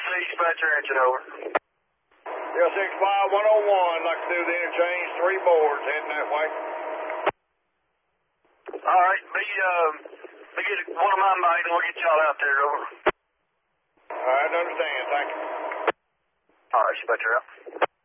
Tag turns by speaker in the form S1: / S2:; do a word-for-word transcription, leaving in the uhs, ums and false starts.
S1: dispatcher engine over.
S2: Yeah, six five one oh one, like to do the interchange, three boards heading that way.
S1: All right, be, um, be get one of my mate and we'll get y'all out there, over.
S2: All right, understand, thank you.
S1: All right, dispatcher out.